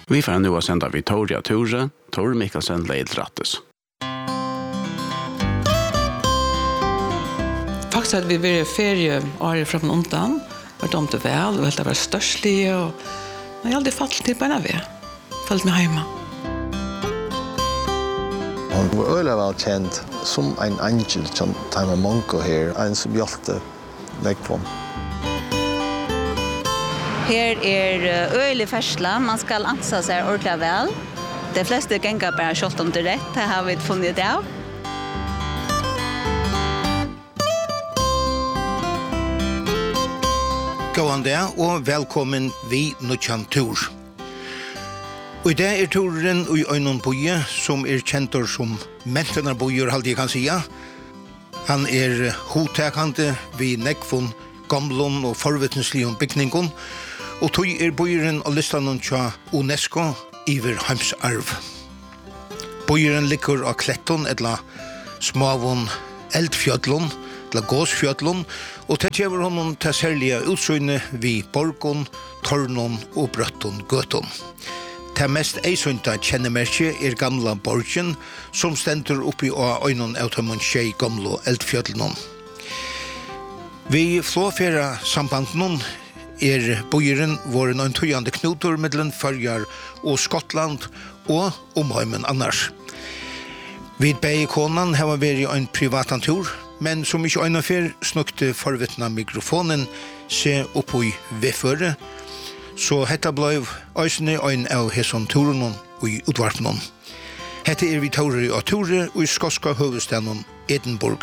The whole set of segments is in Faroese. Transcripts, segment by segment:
Vi får nu att sända Victoria Ture, Tor Mikkelsen Leid Rattes. Faktiskt hade vi varit ferie året från undan, varit om det väl och helt var störstliga och jag har aldrig fallit till på en av er. Fallit mig hemma. Hon var öle väl känd som en angel som Time Monko här, en som hjälpte Nekvon. Här är öle färsla, man ska ansa sig ordentligt väl. De flesta gängar bara kört om det rätt, det har vi funnit det av. Gåan dag og velkommen vi Nuttjan Tur. Og i dag turen i Øynon Boje, som kjentor som Mentenar Bojer, halde jeg kan sia. Han hotekande vi Nekvon, gamlon og forvetenslion bygningon, og tog bojeren og listanon tja UNESCO iver heimsarv. Bojeren ligger av kletton, etla smavon eldfjödlon, etla gåsfjödlon, og det gjør honom til særlige utsyne vi borgon, tornon og brøtton gøton. Det mest eisynta kjennemerke gamla borgen, som stender oppi av øynon av tømmen tjei gamla eldfjödlon. Vi flåfera sambanden bojeren våren en tøyande knotor mellom Førjar og Skottland og omheimen annars. Vid beikonan har vært en privatantur, men som ikke øynefer snukte forvetna mikrofonen se oppi vedføre, så hetta blev øysene øyn av hesson turen og i utvarpnen. Hette vi taurer av Ture og i skotska hovedstaden Edinburgh.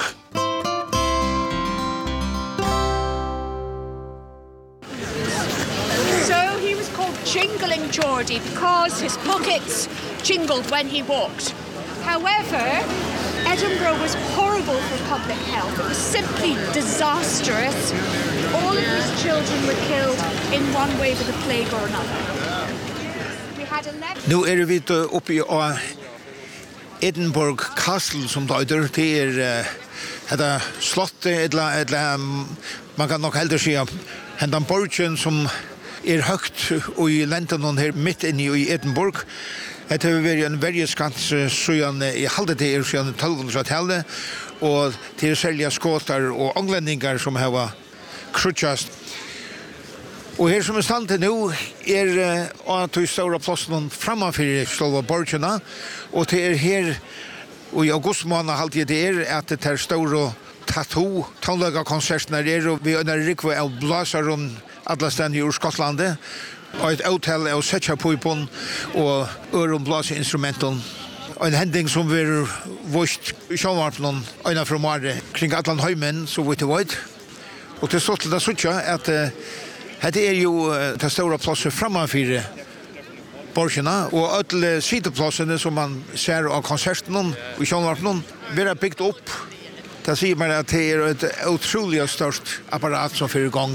Jingling Geordie because his pockets jingled when he walked. However, Edinburgh was horrible for public health. It was simply disastrous. All of his children were killed in one way with the plague or another. We had 11... Nu vi uppe i Edinburgh Castle som døyder. Det hetta slottet, eller man kan nok heller si hendan borgen som høgt og i lenten her midt inne i Edinburgh. Det har vært en verjeskans siden i halde det siden 1200-tallet, og til særlige skåtar og anglendingar som har krutjast. Og her som standet nå at vi står av plassen framfor slåva borgerne, og til her og i augustmåned halde det at det store tattoo tonlaga-konsertene og vi under rikve av blasaron alla ständigt ur Skottlandet och ett hotell och sätta på ipon och öronblåsinstrumenten. En händning som vi vårt sjönvarpnen ena från Mare kring Atlant Heimen så vitt det vet. Och det står till det sucha att det är ju det stora platser framför borgarna och alla sidoplatserna som man ser av konserten och sjönvarpnen blir byggt upp. Det säger man att det är ett otroligt stort apparat som för igång.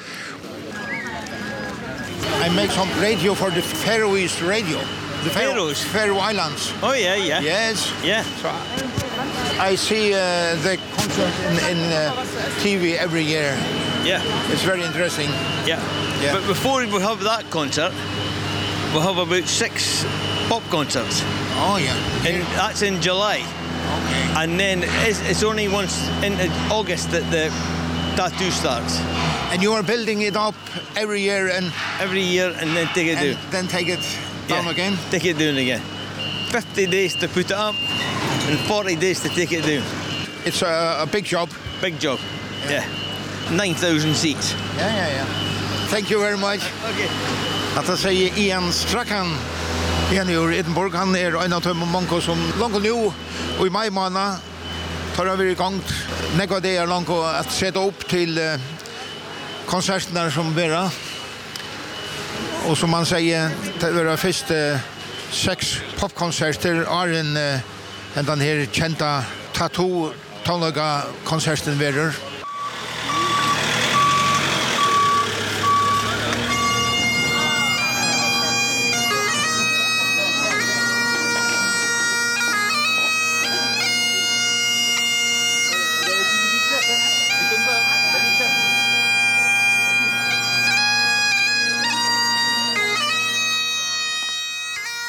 I make some radio for the Faroese radio. The Faroes? Faroe Islands. Oh, yeah. Yes. Yeah. So I see the concert in TV every year. Yeah. It's very interesting. Yeah. But before we have that concert, we'll have about 6 pop concerts. Oh, yeah. And that's in July. Okay. And then it's only once in August that the tattoo starts. And you are building it up every year and then take it down. Then take it down again? Take it down again. 50 days to put it up and 40 days to take it down. It's a big job. Big job. Yeah. 9,000 seats. Yeah. Thank you very much. Okay. Att säga Ian Strachan. Ian ur Edinburgh, han en av de många som långt nu och i maj månad tar vi igång några dagar långt att sätta upp till konserterna som vera. Och som man säger, det var först 6 popkonserter är den här kända tattoo tonlaga konserten verer.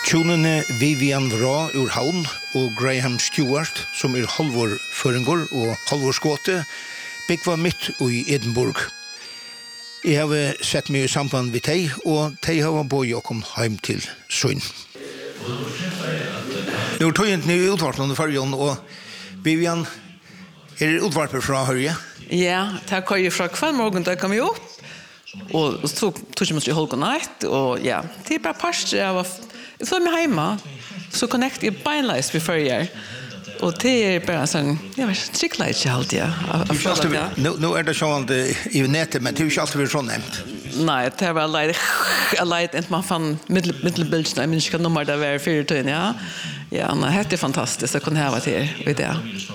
Tjonene Vivian Vra ur Havn og Graham Stewart, som halvor føringår og halvor skåte, byggva mitt i Edinburgh. Jeg har sett meg i samband med teg, og teg har boi og kom heim til Søyn. Nå tog jeg i utvartene førjen, og Vivian, utvarper fra Hørje? Ja, det kom jo fra hver morgen da jeg kom opp, og så tog jeg meg i Holgon Night, og ja, det bare parster av jeg får meg hjemme, så connect jeg beinleis vi førjer. Og det bara sånn, jeg vet ikke, tryggler ikke alltid. Nå det sånn i nettet, men det ikke alltid vært sånn nevnt. Nei, det var leit, enn man fann middelbildene, jeg minns ikke hva nummer det var 4 ja. Ja, det fantastisk å kunne hava til i det.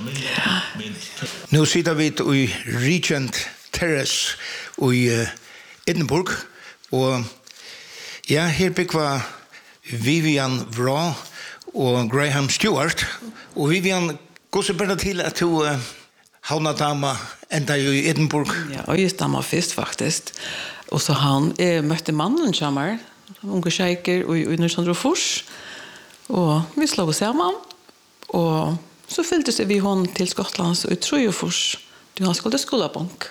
Nå sitter vi i Regent Terrace i Edinburgh, og ja, her byggva Vivian Vra og Graham Stewart. Og Vivian, gå så bare til at du havnadama enda i Edinburgh. Ja, og jeg stamma først faktisk. Og så jeg møtte mannen sammen, unge sjeiker og under Fors. Og vi slå oss sammen. Og så fylltes vi hon til Skottlands og i Fors. Du har skulle skolabank.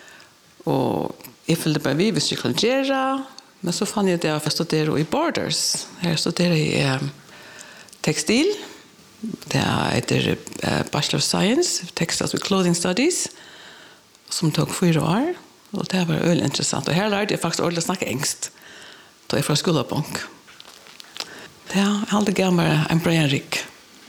Og jeg fyllde bare vi skulle gjøre. Men så fann jeg det at jeg studerer i Borders. Her studerer jeg tekstil. Det heter Bachelor of Science, Textiles with Clothing Studies, som tog 4 år. Og det var veldig interessant. Og her lærte jeg faktisk ordentlig å snakke engst. Da jeg fra skolabank. Det er aldri gammel en Brian Rick.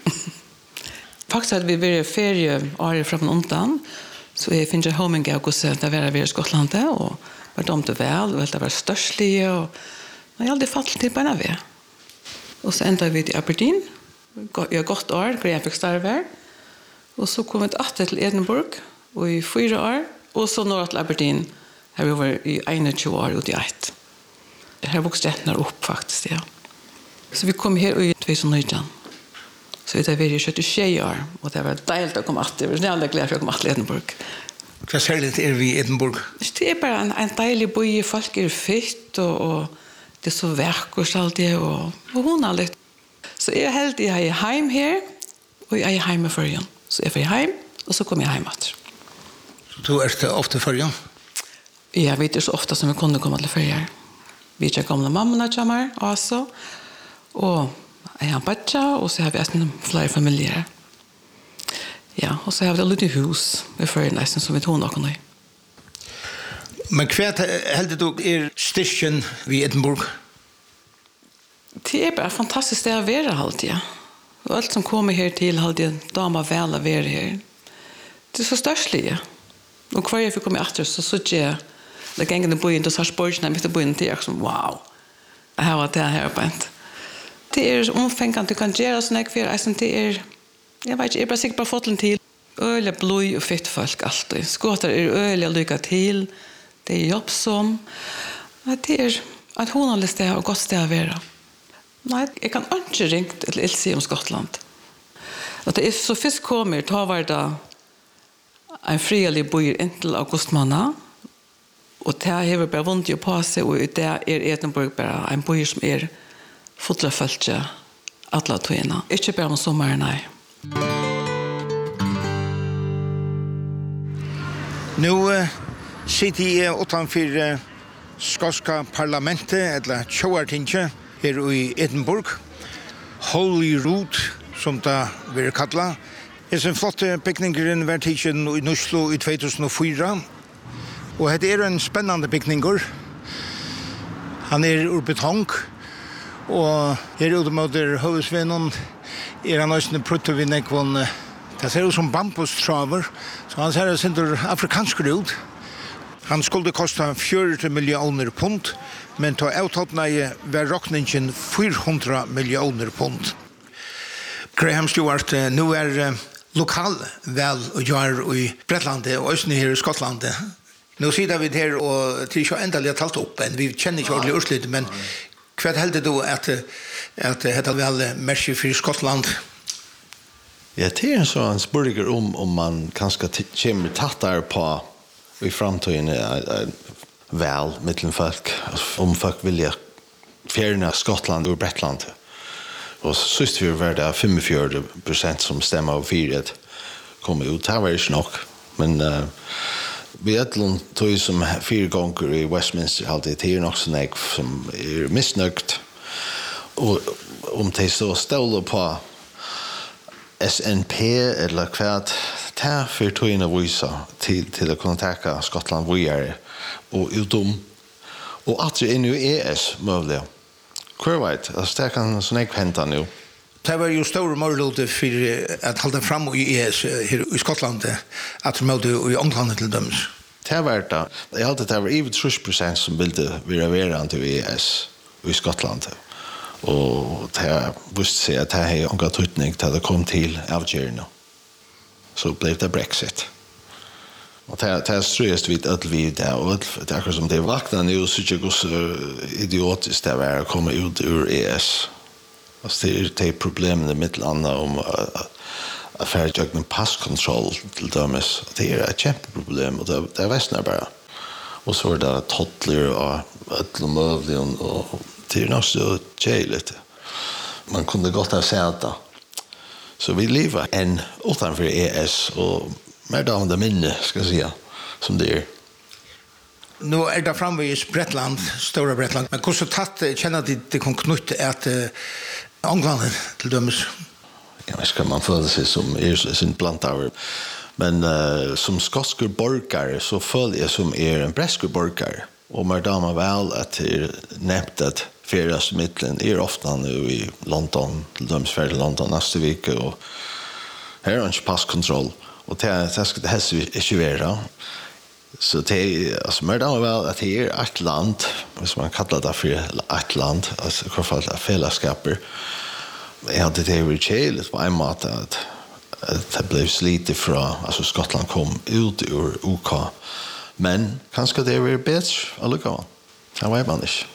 Faktisk hadde vi vært ferie året fra undan, så jeg finner home i august da vi i Skottlandet, og var domt vel, og det var størslige, og jeg har aldri falt til beina ved. Og så enda vi til Aberdeen, jeg har gått år, jeg fikk starve, og så kom vi til Edinburgh, og i 4 år, og så nå til Aberdeen, her vi var i 21 år ut i 1. Her vokste jeg opp faktisk, ja. Så vi kom her i 2019. Så det var i 26 år, og det var deilig å komme til. Det var veldig glad for å komme til Edinburgh. Hva særlig vi i Edinburgh? Det bare en deilig by, folk fitt, og det så verkurs alltid, og hun litt. Så jeg heldig jeg heim her, og jeg heim i Førjen. Så jeg får heim, og så kommer jeg heim etter. Så du ofte i Førjen? Ja, vi så ofte som vi kunne komme til Førjen. Vi ikke gamle mammene kommer også, og jeg har badja, og så har vi flere familier. Ja, og så har vi et lite hus i Førjen, som vi tog noen i. Men hva heldig du styrken ved Edinburgh? Det bare fantastisk det å være alltid, ja. Og alt som kommer her til, alltid damer vel å være her. Det så størselig, ja. Og hver jeg fikk komme etter, så synes jeg, det gengene byen til Sarsborgene, midt i byen til, jeg som, wow, jeg har det her på en. Det omfengende du kan gjøre sånn jeg for, det jeg vet ikke, jeg bare sikkert bare fått den til. Øyelig blod og fitt folk alltid. Skåter øyelig lykke til, det jobbsom. Det et honelig sted og godt sted å være. Nei, jeg kan ikke ringe til Ilse om Skottland. Og det så først kommer, da var det en frielig bøyer inntil augustmåned, og det har bare vondt på seg, og det Edinburgh bare en bøyer som fotleffølt alle togene. Ikke bare om sommeren, nei. Nå sitter jeg utenfor skotska parlamentet, eller Tjoartinget, her i Edinburgh. Holyrood, som det vil kalla. Jeg som flotte bygningeren var tidsen i Oslo i 2004. Og det en spennende bygninger. Han ur betong. Og her ute mot hovedsvennen han også prøvd ved nekvån. Det ser ut som bambustraver. Så han ser det afrikansk ut. Han skulle kosta 40 millioner pund, men ta avtattene var råkningen 400 millioner pund. Graham Stewart, nå lokal vel å gjøre i Bretlandet og Østene her i Skottlandet. Nå sitter vi her og til ikke endelig har talt opp, vi kjenner ikke ordentlig urslut, men hva heldig du at dette vel merke for Skottland? Ja, det en sånn spørger om man kanskje kommer tattere på i framtiden vel mellom folk, om folk vilja fjerne Skottland og Bretland. Og sist vi var det 45% som stemmer av 4 kom ut. Det var ikke nok. Men vi tog som 4 gånger i Westminster alltid det nok så nek som missnøgt. Og om de så ståler på SNP eller kvart ta för toina visa till att kunna ta Skottland vidare och utom och att det nu ES möjligt. Kurvait, alltså det kan såna hända nu. Det var ju stora möjligheter för att hålla fram i ES här i Skottland att möta i England till döms. Det var det. Jag hade det var över 30% som ville vara till ES i Skottland. Og det visste seg at det er en tøytning til det kom til avgjørende. Så ble det Brexit. Og det er strøyest vidt vid det, og det er akkurat som det vakna nu, så ikke hvor så idiotisk det er å komme ut ur ES. Altså det er problemene i midtlandet om at færre gjøkken passkontroll til dømes. Det er et kjempeproblem, og det er vestene bare. Og så er det tottler og ødlomøvlig og det är nog så tjejligt. Man kunde gott ha sett det. Så vi lever en utanför ES och med av det minne, ska jag säga, som det är. Nu är det framvis Bretland, stora Bretland. Men hur så tatt känner det kom knutt att England till dömes? Ja, ska man följa sig som sin plantar. Men som skotsk borgare så följer jag som en bretsk borgare. Och man damer väl att det är nämnt att ferias mittlen är ofta nu i London, till dömsfärd i London nästa vecka och här är inte passkontroll och det ska det helst inte vara. Så det är alltså man damer väl att det är ett land, som man kallar det för ett land, alltså i alla fall fällskaper. Jag hade det i Chile på en mått att det blev slite från, alltså Skottland kom ut ur UK. Men kanske det är bättre allugån. Jag vet man inte.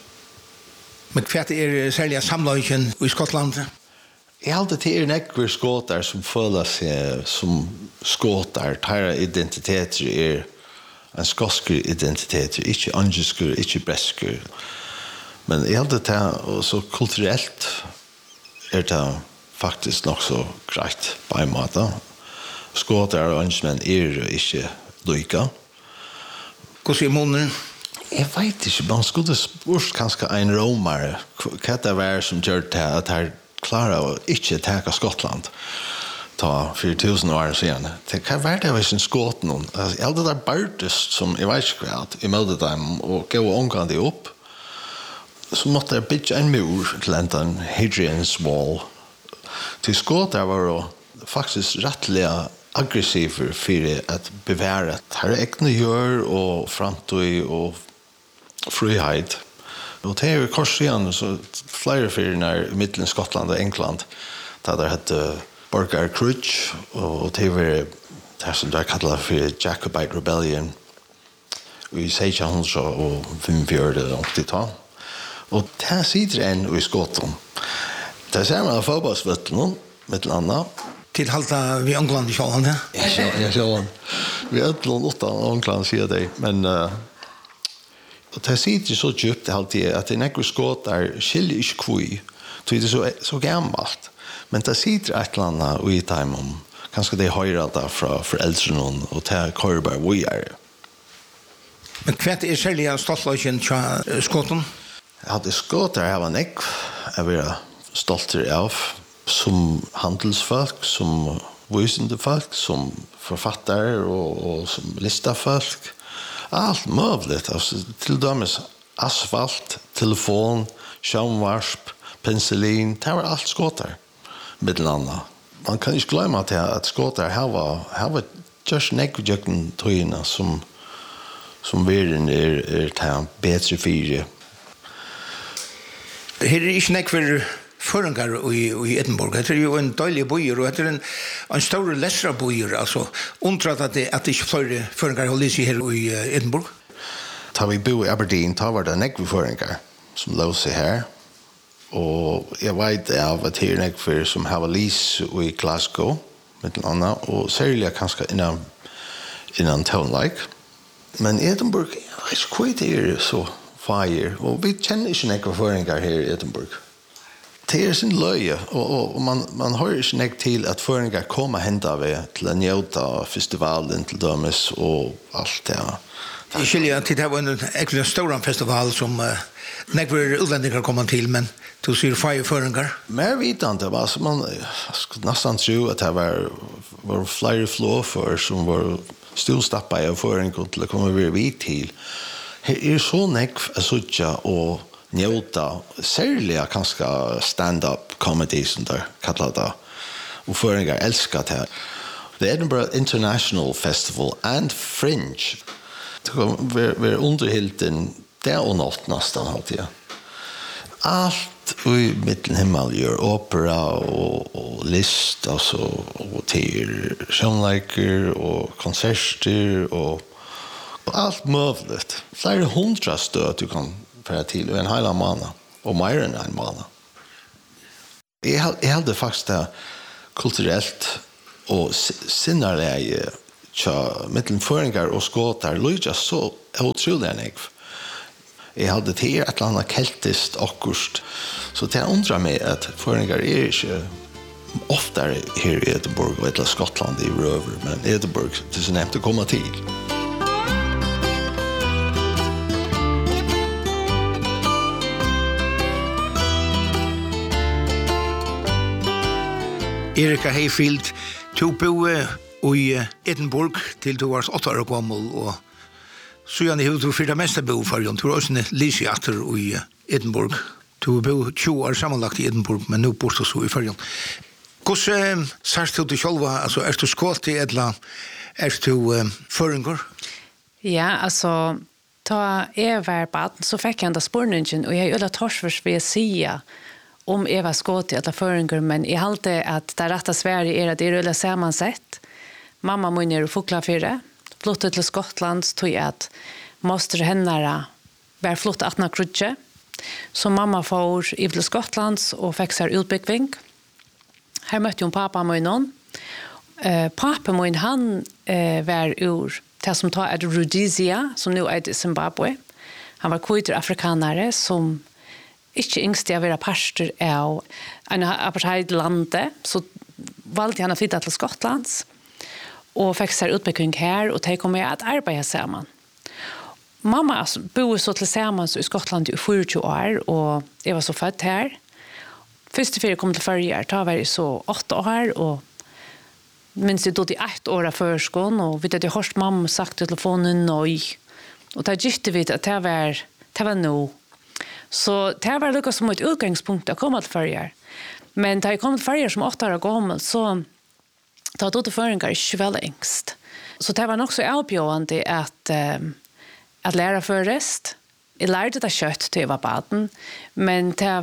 Men kvart är särskilt samlagen i Skottland? Jag hade till nekvar skåtar som följer sig som skåtar. Tara identiteter är en skotsk identitet, inte angisker, inte bresker. Men jag hade det och så kulturellt är det faktiskt nog så grejt på en måte. Skåtar och angismen är inte lika. Hur ser månen? Jag vet inte, man skulle spurt kanske en romare vad det var som gör det att här klara att inte täcka Skottland ta 4000 år sedan. Det kan vara det var sin skott någon. Alltså allt det där bartest som jag vet inte vad i mötet dem och gå omgång det upp. Så måste det bygga en mur till en Hadrian's wall. Till skott där var faktiskt rättliga aggressiver för att bevara här egna gör och framtid och frihet. Och det är korsian så flera för i mitten Skottland och England där hette Borgar Crutch och det var det som där kallas för Jacobite Rebellion. Vi säger han så och 45-80-tal. Och det sitter en i Skottland. Det ser man fotbollsvittlon med landa till halta vi England i själva det. Jag ser vi ödlon åtta England ser det men och det sitter så djupt alltid att det näkvar skott där skiljer inte kvui. Det är så gammalt. Men det sitter ett landa och i time om kanske det höra där från föräldrarna och ta korbar vi är. Men kvart är själva stoltlöken till skotten? Ja, det skott där har näck är vi stolter av som handelsfolk, som visande folk, som författare och som listafolk. Allt möjligt, alltså till dömes asfalt, telefon, skärmvarsp, penicillin, det var allt skottar mittelanda. Man kan inte glömma att skottar här var just nekvidjöken toina som världen är bättre fyra. Här är inte nekvar förengar i Edinburgh. Det är ju en dålig bojor och det är en stor läsra bojor. Alltså, undrat att det inte fler förengar håller sig här i Edinburgh. Tar vi bo i Aberdeen, tar var det nekvar förengar som låg sig här. Och jag vet av att det är nekvar som har lis i Glasgow, med annat, och särskilt kanske innan townlike. Men Edinburgh, jag vet inte vad det är så fire. Och vi känner inte nekvar förengar här i Edinburgh. det är sin löje och man har ju snägt till att föringar komma hända ved till en njuta festivalen till dömes och allt det. Jag skiljer till det var en äcklig stor festival som några utlänningar kommer till, men du ser fire föringar. Mer vidande var så man skulle nästan tro att det var flera flåför som var stillstappa i föringar till att komma vid till. Det är så näck att sucha och njuta särskilt kanske stand-up comedy som där kallar det. Och föringar älskar det. The Edinburgh International Festival and Fringe. Vi underhilten det och natt nästan har det. Allt i mittenhimmel gör opera och list alltså och till sångläger och konserter och allt möjligt. Flera 100 stöd du kan föra till en hela månad och mer än en månad. Jag hade faktiskt det kulturellt och sinnarläge tja mittenföringar och skåtar lyja så otroligt nek. Jag hade till ett eller annat keltiskt akkurst. Så det undrar mig att föringar är inte oftare här i Edinburgh eller Skottland i Röver, men Edinburgh det är så nämnt att komma till. Erika Hayfield, du bor i Edinburgh till du var 8 år gammal och så gärna hur du för det mesta bo för jag tror också Lisiater i Edinburgh. Du bor 20 år sammanlagt i Edinburgh, men nu bor du så i förrän. Hur särskilt du dig själva, alltså är du skottig eller är du föringar? Ja, alltså ta var baden så fick jag ändå spårningen och jag är ölla torsvars vill säga om Eva skottig eller föringar, men jag halte att det rätta Sverige är att det är ölla sammansatt. Mamma mun är foklafyra, flyttade till Skottland, tog att moster henne var flott 18 krutje. Så mamma får i till Skottland och fick sig utbyggning. Här mötte hon pappa mun. Pappa mun han var ur det som tar ett Rhodesia, som nu är i Zimbabwe. Han var kvitter afrikanare som inte yngst jag vara pastor av en apartheidlande, så valde han att flytta till Skottland. Och fick sig utbyggning här och de kommer att arbeta samman. Mamma bor så tillsammans i Skottland i 40 år och jag var så född här. Först för jag kom till förra tar var så 8 år och minns det då i 1 år av förskolan och vet att jag hört mamma sagt i telefonen nej. Och där gifte vi att det var nog. Så det var lika som ett utgångspunkt att komma till förra. Men när jag kom till förra som 8 år gammal så ta då till föringar är väl ängst. Så det var nog så avbjörande att lära förrest. Jag lärde det kött till jag var baden, men det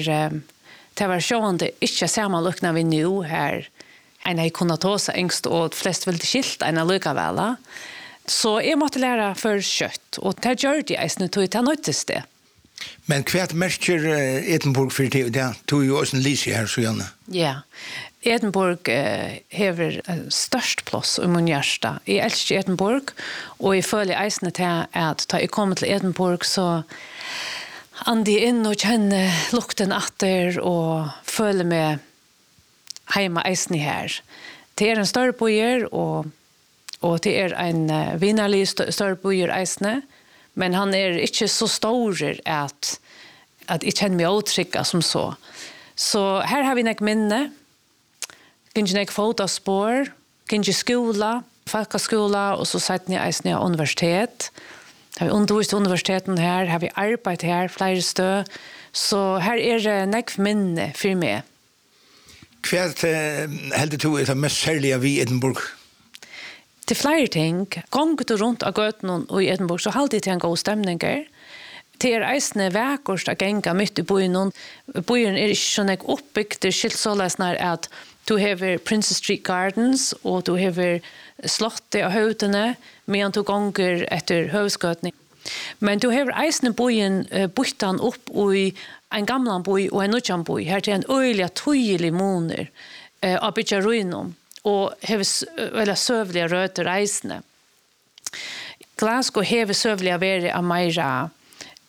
var sjående inte samma lukna vi nu här. En har kunnat ta sig ängst och flest vill skilt en lika väl. Så jag måste lära för kött och det gör det jag nu tog jag nöjdes det. Men kvart märker Edinburgh för det tog ju också en Lise här så gärna. Ja. Edinburgh hever størst plass i min hjärsta. Jeg elsker Edinburgh, og jeg føler eisende til at da jeg kommer til Edinburgh, så andi inn og kjenner lukten atter, og føler meg heima eisende her. Det en større bøyer, og det en vinnerlig større bøyer eisende, men han ikke så stor at jeg kjenner meg åtrykka som så. Så her har vi nek minne, Kinje nek fotospår, kinje skola, folkaskola, og så satt ni eisne av universitet. Har vi undervist universiteten her, har vi arbeid her, flere stø. Så her det nek minne for meg. Hva heldig du det mest særlige vi i Edinburgh? Til flere ting, gonget du rundt av gøten og i Edinburgh, så halde til en god stemninger. Det eisne vekkort å genga midt i byen. Byen ikke sånn oppbygd, det skilt såleisner at du har Princess Street Gardens, og du har slottet og høytene, medan du gonger etter høvskøtning. Men du har eisne byen byttan opp i en gamlan by og en nødjan by. Her er en øyelig tøyelig moner av byggeruinom, og har søvlige røter eisne. Glasgow har søvlige vært av meira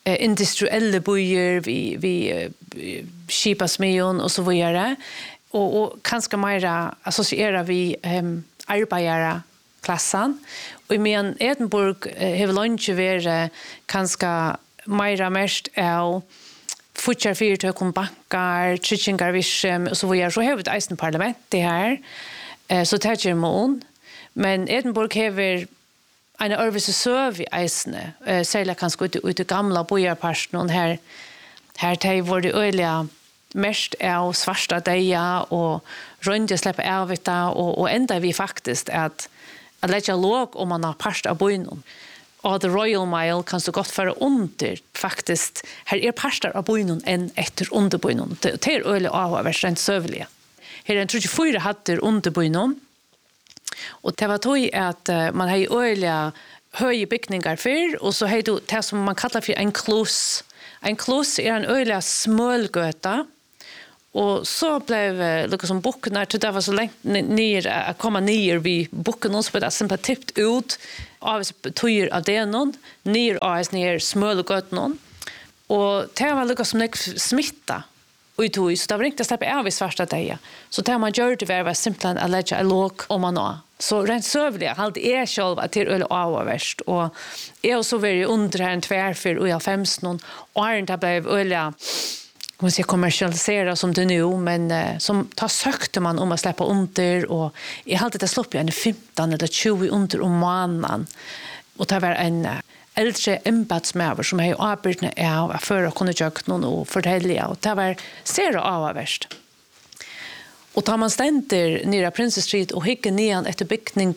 industriella bojer vi skipasmion och så vidare och kanske mera associera vi arbetare klassan och men Edinburgh har lunch över kanske mera mest är futchar för till kom bankar tjängar vishem och så vidare så har vi ett eisen parlament det här så täcker man men Edinburgh har en örvise serv i eisene särskilt kanske ut i gamla bojarparten här det var det öliga mest av svarta deja och runde släppa av det och ända vi faktiskt att lägga låg om man har parst av bojen. Och the Royal Mile kan så gott föra under faktiskt. Här är parstar av bojen än efter under bojen. Det är öle av rent sövliga. Här är en 34 hattar under bojen. Och det var då att man har öliga höga byggningar för och så har du det som man kallar för en close. En close är en öliga smölgöta. Och så blev liksom boken när det var så länge ner att komma ner vid boken och så blev det simpelt tippt ut av tojer av det någon ner smölgött någon och det var liksom smitta ut så det var inte släppa av i svarta deja så det man gör det var simpelt att lägga en låg om man har så rent sövliga halt är själv att det är avvärst och är så väldigt under en tvärför och jag 15 och är inte blev öliga man ska kommersialisera som det nu men som tar sökte man om att släppa under och I hade det slopp en 15 eller 20 under om månaden och det var en äldre embatsmäver som är arbetna av för att kunna göra någon och fortälja och det var ser avvärst. Och tar man ständer nere Princess Street och hickar nian efter byggning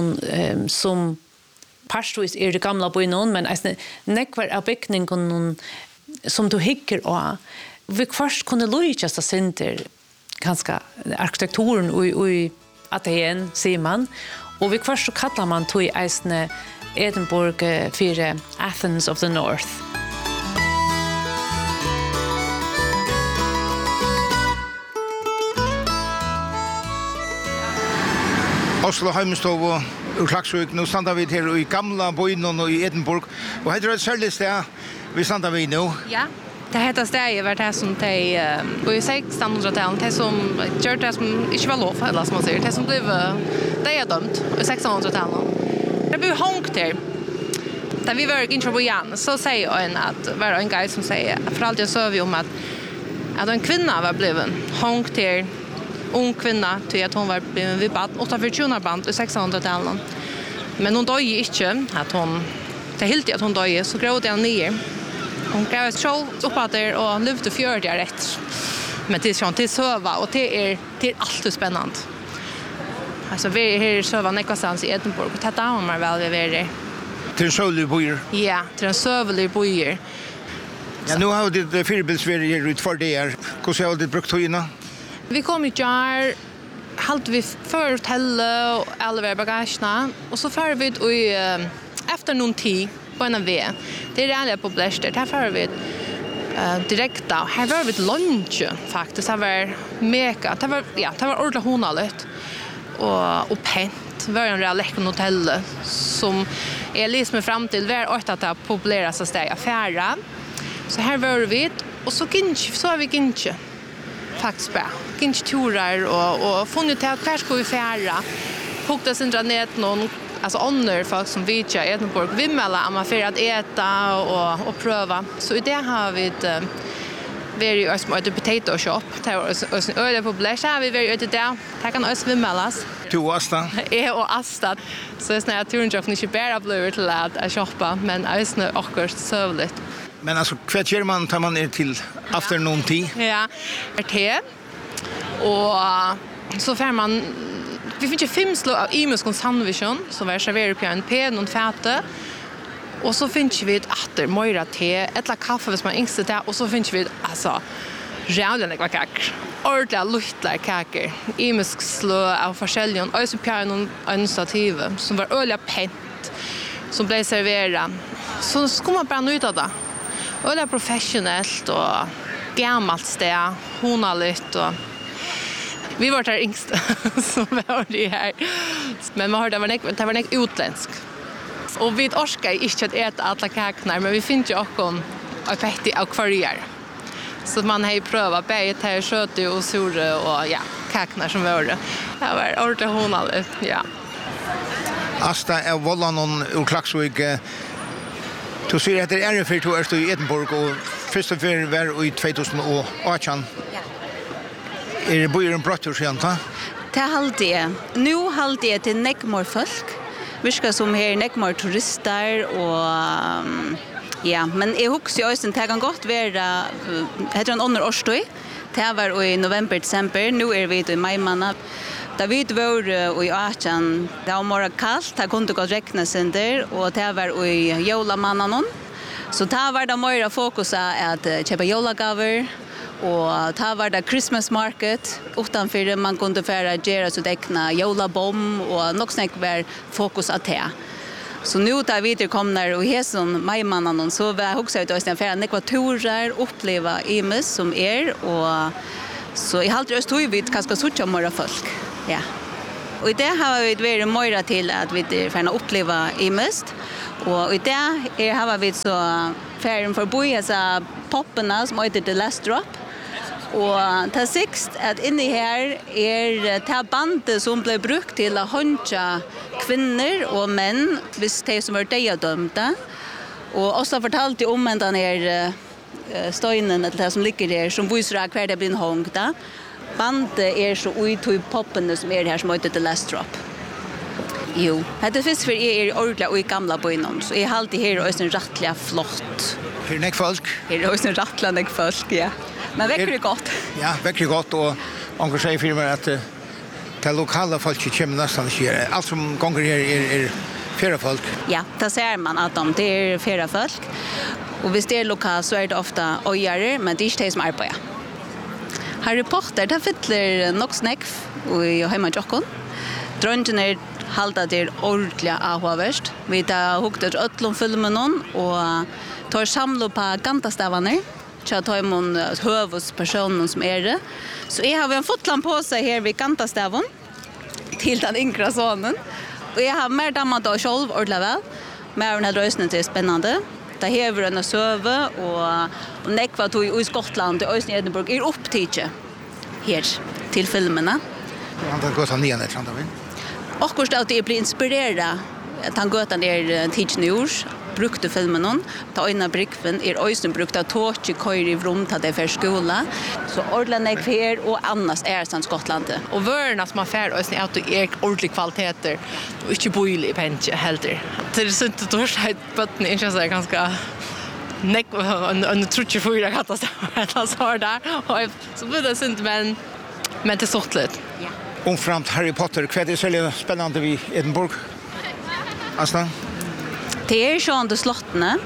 som parstvis är det gamla bojen men nekvar av byggningen som du hickar och vi först kunde lojast att center ganska arkitekturen och Aten ser man och vi först så kallar man tog eisne Edinburgh för Athens of the North. Oslo Heimstov ur Klaksvik. Nu standar vi här i gamla bojen och i Edinburgh. Och här är ett särskilt sted vi standar vi nu. Ja. Det heter steg var det som de i 1600-talet, det som gjør det som ikke var lov, eller som man sier, det som blev det er dømt i 1600-talet. Det blev hongt her. Da vi var ikke på igjen, så sier en at var en guide som sier, for alltid så vi om at en kvinna var blevet hongt her, ung kvinna, til at hun var blevet vid band, 8-20 band i 1600-talet. Men hun døde ikke, at hun, det helt at hun døde, så grådde han nere. Hon gav ett show uppåt där och lyfte fjärde rätt. Men det är sånt till söva och det är allt spännande. Alltså vi är här söva nekvastans i Edinburgh och det har man väl vi är. Till sövlig bojer. Ja, till sövlig bojer. Ja, nu har det förbildsverige ut för det här. Hur har det brukt höjna? Vi kom ju jar halt vi för hotell och alla bagagerna och så för vi efter någon tid på en väg. Det är realia på Bläster. Här får vi direkt då. Här var vi ett lunch faktiskt. Det var mega. Det var ordentligt honaligt. Och pent. Det var en real läcker hotell som är liksom fram till var åt att populera så steg affärer. Så här var vi och så har vi ginche. Faktiskt bara. Ginche turer och funnit till kvar ska vi färra. Hukta sin nät någon alltså honor folk som vi i Edinburgh vimmela om man för att äta och pröva. Så i det har vi ett very smart potato shop. Det är en öle på Bläsch har vi very ute där. Det kan oss vimmelas. Du Asta. Och Asta. Så är snart turen jag inte bara blöver till att shoppa men är snart också sövligt. Men alltså kväll man tar man till efter någon tid. Ja. Te. Och så får man vi finns ju 5 slag av imuskon sandwichen som är serverat på en pen och fäte. Och så finns vi ett åter möra te, ett kaffe hvis man ängste det och så finns vi alltså jävla kakor. Ordla lustla kakor. Imusk slå av försäljning och så på en stativ som var öliga pent som blev serverat. Så ska man bara njuta det. Öliga professionellt och gammalt stä, honaligt och vi var där yngst som var det här. Men man hörde det var utländsk. Och vi orskar inte att äta alla kakorna, men vi finns ju också och petti av kvargar. Så man har ju prövat bäget här sköte och sura och ja, kaknar som var det. Det var ordentligt honalligt, ja. Asta är Vollan ur Klaksvik. Du säger att det är för två år i Edinburgh och först och främst var i 2018. Ja. Är det början brott och sånt va? Det halde jag. Nu halde jag till nekmor folk. Virka som här nekmor turister och ja, men jag husker ju också att det kan gott vara heter en under årstøy. Det var i november, december. Nu är vi i majmanna. Da vi var i Aachan, det var mer kallt, det kunde gå räkna sig där och det var i jolamannanon. Så det var det mer fokus att köpa jolagaver och det var det Christmas market utanför man kunde färra göra så dekna jolabom och något snack var fokus att det. Så nu där vi kom när och häson majmannanon så var också ut att färra nekvatorer uppleva imus som och så I halt just hur vi kanske sucha mer folk. Ja. Och det har vi varit mer till att vi får uppleva i mest. Och i det har vi så färden för boja så popparna som heter The Last Drop. Och ta sixt att inne här ta bandet som blev brukt till att huncha kvinnor och män vis de som var dömda. Och också fortalte om den här stöjnen eller det som ligger där som visar kvar det blir hångta. Bandet så ut i poppen som här som heter The Last Drop. Jo, det finns för ordentligt och i gamla bönen så är alltid här och en rättliga flott. Hur näck folk? Här är en rättliga folk, ja. Men väcker det gott. Ja, väcker gott och onkel säger för mig att det lokala folk kommer nästan inte. Allt som gånger här är färre folk. Ja, det ser man att det är färre folk. Och hvis det är lokalt så är det ofta ojare, men det är inte det som arbetar. Harry Potter, det fyller nog snäck i hemma Jockon. Dröngen halda det ordentligt avhåverst. Vi har huggt ötlom filmen och tar samlo på gantastävarna. Så tar man hövuspersonen som det. Så jag har en fotland på sig här vid gantastävon till den yngre sonen. Och jag har mer dammat av själv ordentligt väl. Men den här rösten är spännande. Det hever en söve och nekva tog i Skottland och i Edinburgh upptidje här till filmerna. Han har gått ner det tror jag. Och kurs att det blir inspirerad att han gått ner tids news brukte filmen ta ena brickven östen brukte tåg i köra i rum ta det för skola så ordla här och annars är Skottland och vörna som man fär östen att det är ordentlig kvaliteter och inte boil i penche heller. Det är så inte då så botten inte så ganska neck en trutche för jag hade så har där och så blir det synd men det sortligt. Ja. Omframt Harry Potter, vad är så spännande vid Edinburgh? Asta? Det är sjön till slottene.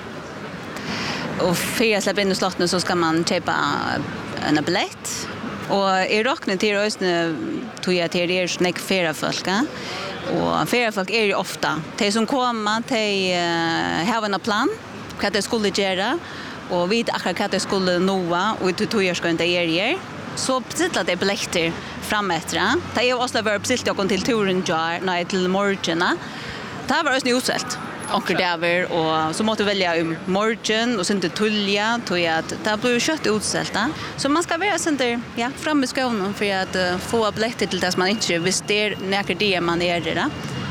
Och för att släppa in i slottene så ska man köpa en biljett. Och I råkning till röstene tog jag till er snäck färrafolk. Och färrafolk är ju ofta. De som kommer till har en plan vad de skulle göra. Och vet akkurat vad de skulle nå och tog jag ska inte er. Så beställa det biljetter framåt. Det är ju också var beställa och till turen jar till morgonen. Det var också utsålt. Och där och så måste välja morgon och sen till tulja tog jag att det blir kött utsälta. Så man ska vara sen där framme i skolan för att få biljetter till det som man inte visst när det man är det.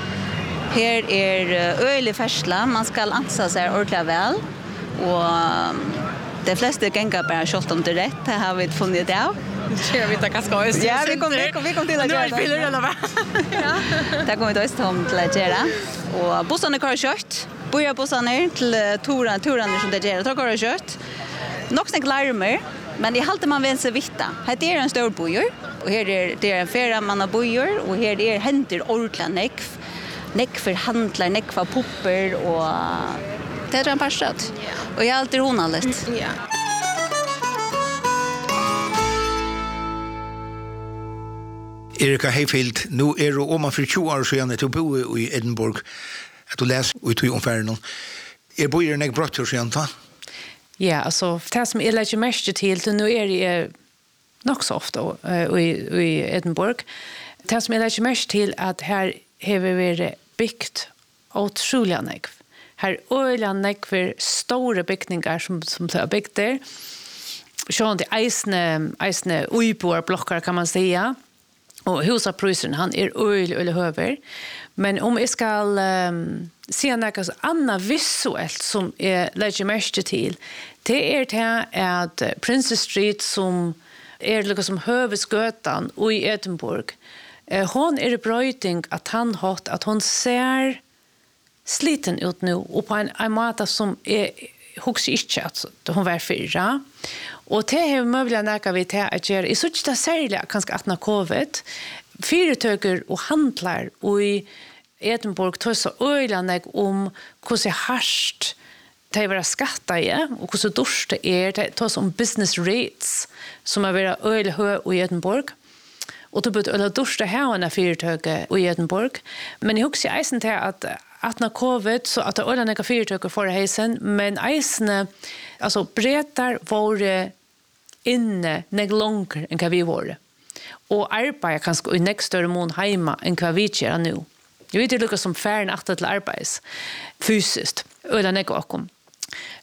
Här är ölig färsla, man ska ansa sig ordentligt väl och de flesta gänga bara kört om det rätt. Det har vi funnit det av. Jag vet inte vad ska jag säga. Ja, vi kom till att göra det. Ja. Där kommer vi då till att göra. Och bussarna kör kört. Börjar bussarna till turan som det gör. Tar kör kört. Nog snäck larmer, men det halter man vänster vitta. Här är en stor bojor och här är det en färra manna bojor och här är händer ordentligt neck för handlar, neck för popper och det är en parsat. Och jag alltid honallet. Ja. Erika Heifield, nu är du om för 20 år sedan att du bor i Edinburgh. Att du läser ut i omfärden. Bor i en brott sedan va? Ja, alltså det som jag lägger mest till nu är det nog så ofta i Edinburgh. Det som jag lägger mest till att här har vi byggt otroligt mycket. Här öliga nekver stora byggningar som tar byggder. Så det eisne uibor blockar kan man säga. Och husaprisen han öl höver. Men om jag ska se något annat visuellt som är lägger mest till, det är att Princess Street som liksom hövesgötan i Edinburgh. Hon är bröjting att han hat att hon ser sliten ut nu och på en måte som är hugsa inte att hon var fyra. Och det har möjliga näka vi till att göra. I så inte särskilt kanske att när covid företag och handlar och i Edinburgh tar så öjlanek om hur så harsht det är vara skatta i och hur så dårst det är. Det tar om business rates som är vara öjl hö i Edinburgh. Och då blir det dårst det här när företag i Edinburgh. Men jag hugsa eisen till att när covid så att alla några företag för hejsen men eisen alltså bretar var inne näg långt än vad vi var. Och arbeta kanske i nästa större mån hemma än vad vi gör nu. Jag vet det lukar som färn att till arbets fysiskt eller näg bakom.